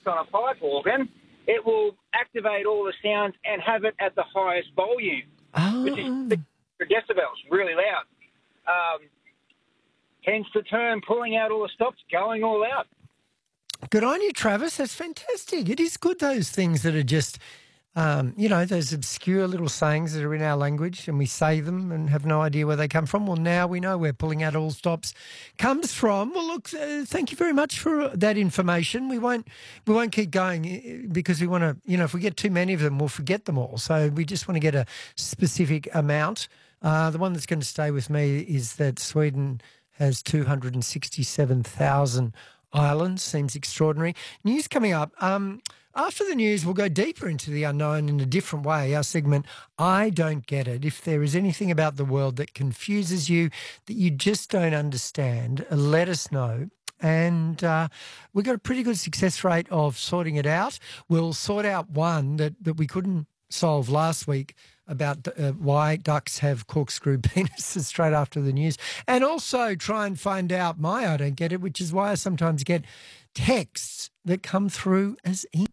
on a pipe organ, it will activate all the sounds and have it at the highest volume, which is 600 decibels, really loud. Hence the term pulling out all the stops, going all out. Good on you, Travis. That's fantastic. It is good, those things that are just, those obscure little sayings that are in our language and we say them and have no idea where they come from. Well, now we know where pulling out all stops comes from. Well, look, thank you very much for that information. We won't keep going because we want to, if we get too many of them, we'll forget them all. So we just want to get a specific amount. The one that's going to stay with me is that Sweden has 267,000 islands. Seems extraordinary. News coming up. After the news, we'll go deeper into the unknown in a different way. Our segment, I Don't Get It. If there is anything about the world that confuses you, that you just don't understand, let us know. And we've got a pretty good success rate of sorting it out. We'll sort out one that we couldn't solve last week about why ducks have corkscrew penises straight after the news, and also try and find out my I don't get it, which is why I sometimes get texts that come through as email.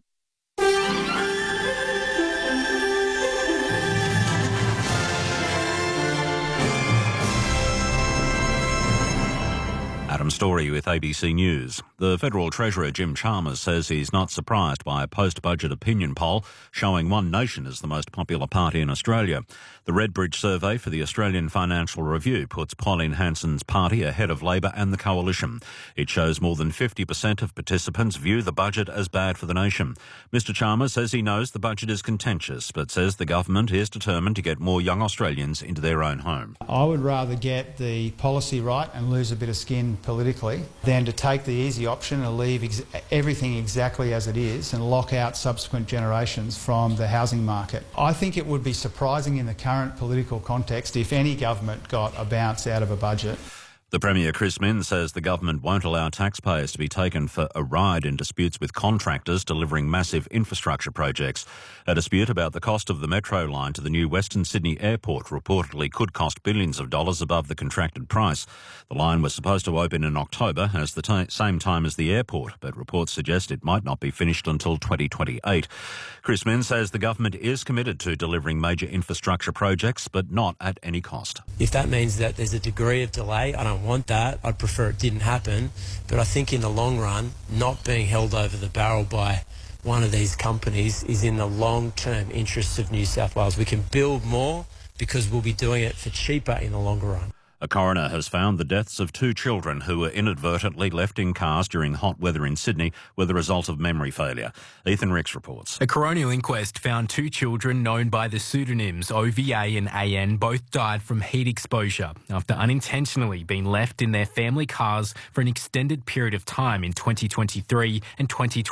Adam Story with ABC News. The Federal Treasurer Jim Chalmers says he's not surprised by a post-budget opinion poll showing One Nation as the most popular party in Australia. The Redbridge survey for the Australian Financial Review puts Pauline Hanson's party ahead of Labor and the Coalition. It shows more than 50% of participants view the budget as bad for the nation. Mr Chalmers says he knows the budget is contentious, but says the government is determined to get more young Australians into their own home. I would rather get the policy right and lose a bit of skin politically than to take the easy option and leave everything exactly as it is and lock out subsequent generations from the housing market. I think it would be surprising in the current political context if any government got a bounce out of a budget. The Premier, Chris Minns, says the government won't allow taxpayers to be taken for a ride in disputes with contractors delivering massive infrastructure projects. A dispute about the cost of the metro line to the new Western Sydney Airport reportedly could cost billions of dollars above the contracted price. The line was supposed to open in October, as the same time as the airport, but reports suggest it might not be finished until 2028. Chris Minns says the government is committed to delivering major infrastructure projects, but not at any cost. If that means that there's a degree of delay, I don't want that. I'd prefer it didn't happen. But I think in the long run, not being held over the barrel by one of these companies is in the long-term interests of New South Wales. We can build more because we'll be doing it for cheaper in the longer run. A coroner has found the deaths of 2 children who were inadvertently left in cars during hot weather in Sydney were the result of memory failure. Ethan Ricks reports. A coronial inquest found 2 children known by the pseudonyms OVA and AN both died from heat exposure after unintentionally being left in their family cars for an extended period of time in 2023 and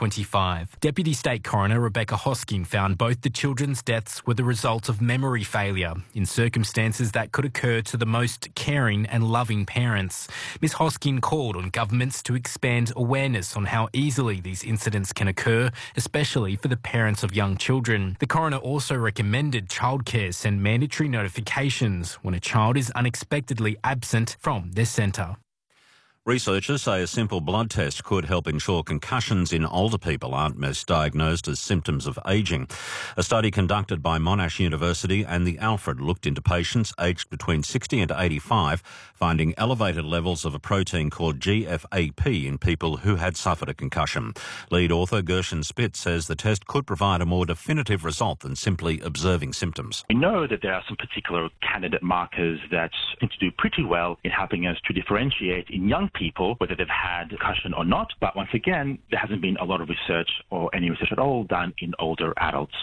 2025. Deputy State Coroner Rebecca Hoskin found both the children's deaths were the result of memory failure in circumstances that could occur to the most caring and loving parents. Ms Hoskin called on governments to expand awareness on how easily these incidents can occur, especially for the parents of young children. The coroner also recommended childcare send mandatory notifications when a child is unexpectedly absent from their centre. Researchers say a simple blood test could help ensure concussions in older people aren't misdiagnosed as symptoms of ageing. A study conducted by Monash University and the Alfred looked into patients aged between 60 and 85, finding elevated levels of a protein called GFAP in people who had suffered a concussion. Lead author Gershon Spitz says the test could provide a more definitive result than simply observing symptoms. We know that there are some particular candidate markers that seem to do pretty well in helping us to differentiate in young people whether they've had concussion or not. But once again, there hasn't been a lot of research or any research at all done in older adults.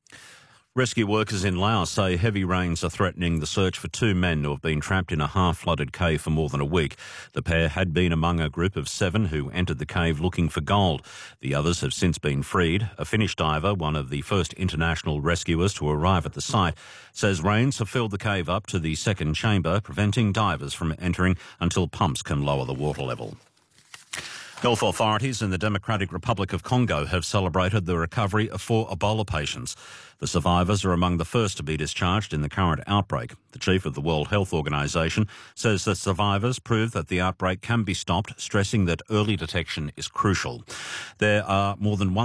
Rescue workers in Laos say heavy rains are threatening the search for 2 men who have been trapped in a half-flooded cave for more than a week. The pair had been among a group of 7 who entered the cave looking for gold. The others have since been freed. A Finnish diver, one of the first international rescuers to arrive at the site, says rains have filled the cave up to the second chamber, preventing divers from entering until pumps can lower the water level. Health authorities in the Democratic Republic of Congo have celebrated the recovery of 4 Ebola patients. The survivors are among the first to be discharged in the current outbreak. The chief of the World Health Organization says the survivors prove that the outbreak can be stopped, stressing that early detection is crucial. There are more than